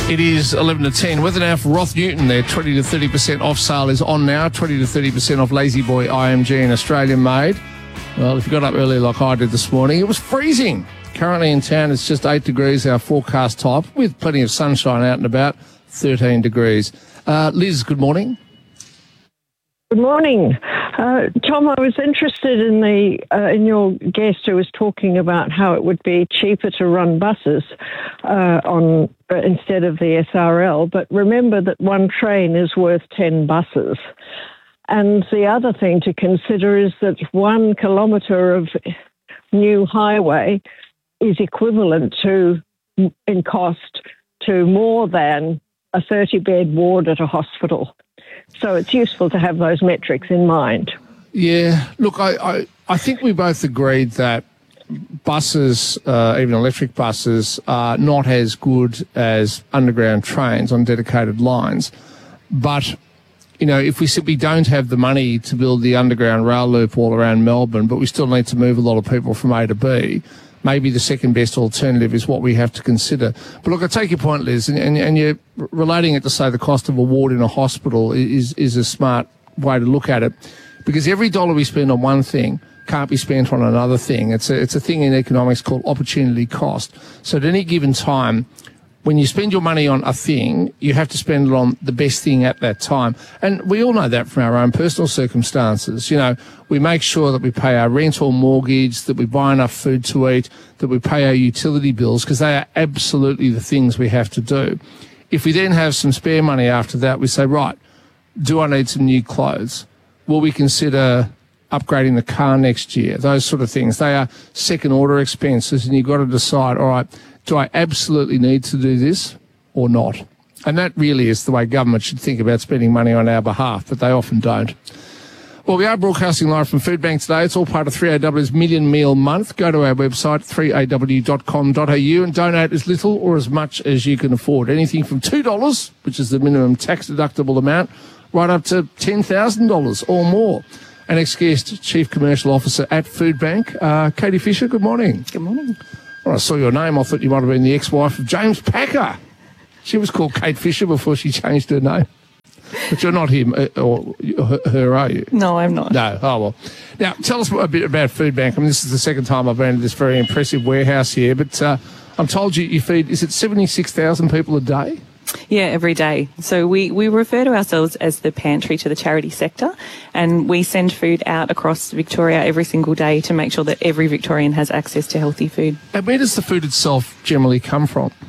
It is 11 to 10. Weather now for Roth Newton. Their 20 to 30% off sale is on now. 20 to 30% off Lazy Boy IMG and Australian made. Well, if you got up early like I did this morning, it was freezing. Currently in town, it's just 8 degrees, our forecast top, with plenty of sunshine out and about, 13 degrees. Liz, good morning. Good morning. Tom, I was interested in your guest who was talking about how it would be cheaper to run buses instead of the SRL, but remember that one train is worth 10 buses. And the other thing to consider is that 1 kilometre of new highway is equivalent in cost to more than a 30-bed ward at a hospital. So it's useful to have those metrics in mind. Yeah, look, I think we both agreed that buses, even electric buses, are not as good as underground trains on dedicated lines. But, you know, if we simply don't have the money to build the underground rail loop all around Melbourne, but we still need to move a lot of people from A to B, maybe the second best alternative is what we have to consider. But look, I take your point, Liz, and you're relating it to, say, the cost of a ward in a hospital is a smart way to look at it, because every dollar we spend on one thing can't be spent on another thing. It's a thing in economics called opportunity cost. So at any given time, when you spend your money on a thing, you have to spend it on the best thing at that time. And we all know that from our own personal circumstances. You know, we make sure that we pay our rent or mortgage, that we buy enough food to eat, that we pay our utility bills, because they are absolutely the things we have to do. If we then have some spare money after that, we say, right, do I need some new clothes? Will we consider upgrading the car next year? Those sort of things. They are second-order expenses, and you've got to decide, all right, do I absolutely need to do this or not? And that really is the way government should think about spending money on our behalf, but they often don't. Well, we are broadcasting live from Food Bank today. It's all part of 3AW's Million Meal Month. Go to our website, 3aw.com.au, and donate as little or as much as you can afford. Anything from $2, which is the minimum tax-deductible amount, right up to $10,000 or more. Our next guest, Chief Commercial Officer at Food Bank, Katie Fisher. Good morning. Good morning. When I saw your name, I thought you might have been the ex-wife of James Packer. She was called Kate Fisher before she changed her name. But you're not him or her, are you? No, I'm not. No. Oh, well. Now, tell us a bit about Food Bank. I mean, this is the second time I've been to this very impressive warehouse here, but I'm told you feed, is it 76,000 people a day? Yeah, every day. So we refer to ourselves as the pantry to the charity sector, and we send food out across Victoria every single day to make sure that every Victorian has access to healthy food. And where does the food itself generally come from?